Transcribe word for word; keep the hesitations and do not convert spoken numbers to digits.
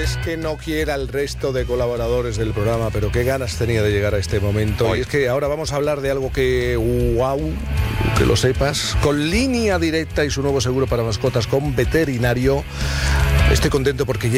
es que no quiera el resto de colaboradores del programa, pero qué ganas tenía de llegar a este momento. Hoy. Y es que ahora vamos a hablar de algo que, wow, que lo sepas, con Línea Directa y su nuevo seguro para mascotas con veterinario. Estoy contento porque